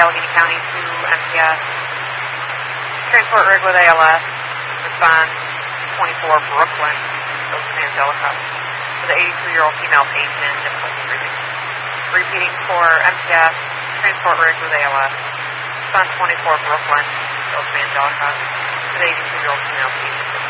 Allegheny County to MTS. Transport rig with ALS. Response 24 Brooklyn, goes to Angelica. For the 82-year-old female patient, difficulty breathing. Repeating for MTS, transport rig with ALS. Response 24 Brooklyn, goes to Angelica. For the 82-year-old female patient.